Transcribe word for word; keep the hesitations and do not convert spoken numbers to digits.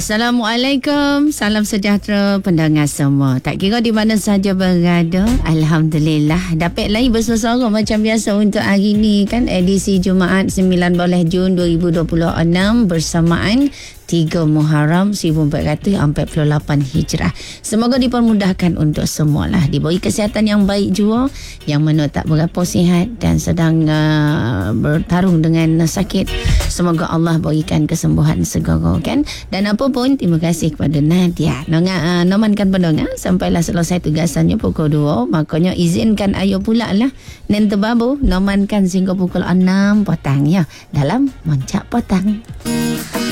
Assalamualaikum, salam sejahtera pendengar semua. Tak kira di mana saja berada, alhamdulillah dapat lagi bersuara macam biasa untuk hari ini kan, edisi Jumaat sembilan belas Jun dua ribu dua puluh enam bersamaan tiga Muharram seribu empat ratus empat puluh lapan Hijrah. Semoga dipermudahkan untuk semualah, diberi kesihatan yang baik jua, yang mana tak berapa sihat dan sedang uh, bertarung dengan sakit. Semoga Allah berikan kesembuhan segera kan. Dan apa pun, terima kasih kepada Nadia. Nonga uh, nomankan pendengar sampailah selesai tugasannya pukul dua. Makanya izinkan ayo pula lah nen terbabu nomankan sehingga pukul enam petang ya dalam Moncak Petang.